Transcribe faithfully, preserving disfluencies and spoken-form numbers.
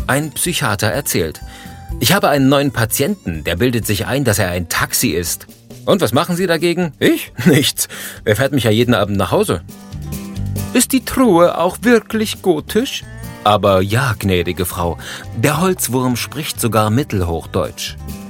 Ein Psychiater erzählt: Ich habe einen neuen Patienten, der bildet sich ein, dass er ein Taxi ist. Und was machen Sie dagegen? Ich? Nichts. Er fährt mich ja jeden Abend nach Hause. Ist die Truhe auch wirklich gotisch? Aber ja, gnädige Frau, der Holzwurm spricht sogar Mittelhochdeutsch.